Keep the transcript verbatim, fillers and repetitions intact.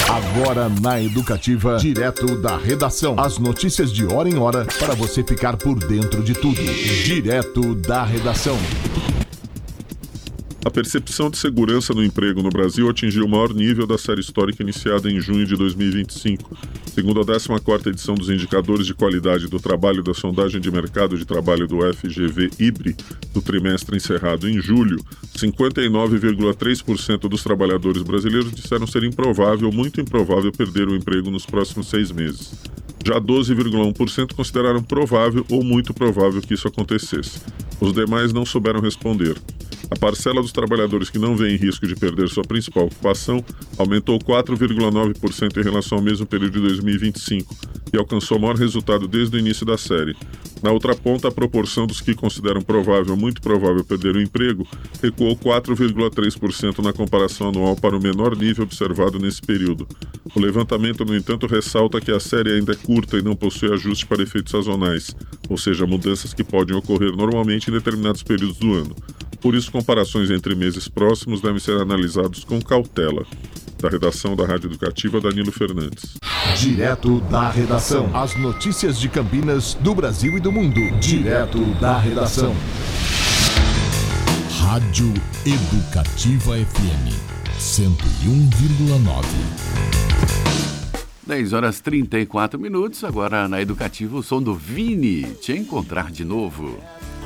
Agora na Educativa, direto da redação. As notícias de hora em hora para você ficar por dentro de tudo. Direto da redação. A percepção de segurança no emprego no Brasil atingiu o maior nível da série histórica iniciada em junho de dois mil e vinte e cinco. Segundo a décima quarta edição dos Indicadores de Qualidade do Trabalho da Sondagem de Mercado de Trabalho do F G V I B R E, do trimestre encerrado em julho, cinquenta e nove vírgula três por cento dos trabalhadores brasileiros disseram ser improvável ou muito improvável perder o emprego nos próximos seis meses. Já doze vírgula um por cento consideraram provável ou muito provável que isso acontecesse. Os demais não souberam responder. A parcela dos trabalhadores que não vê em risco de perder sua principal ocupação aumentou quatro vírgula nove por cento em relação ao mesmo período de dois mil e vinte e cinco e alcançou o maior resultado desde o início da série. Na outra ponta, a proporção dos que consideram provável ou muito provável perder o emprego recuou quatro vírgula três por cento na comparação anual para o menor nível observado nesse período. O levantamento, no entanto, ressalta que a série ainda é curta e não possui ajuste para efeitos sazonais, ou seja, mudanças que podem ocorrer normalmente em determinados períodos do ano. Por isso, comparações entre meses próximos devem ser analisados com cautela. Da redação da Rádio Educativa, Danilo Fernandes. Direto da redação. As notícias de Campinas, do Brasil e do mundo. Direto da redação. Rádio Educativa F M cento e um vírgula nove. dez horas e trinta e quatro minutos. Agora na Educativa, o som do Vini. Te encontrar de novo.